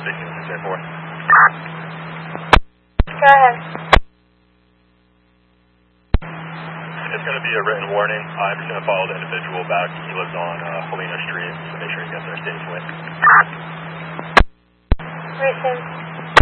speaking with you, 4. Go ahead. It's going to be a written warning. I'm just going to follow the individual back. He lives on Helena Street, so make sure he gets there safely. Receive.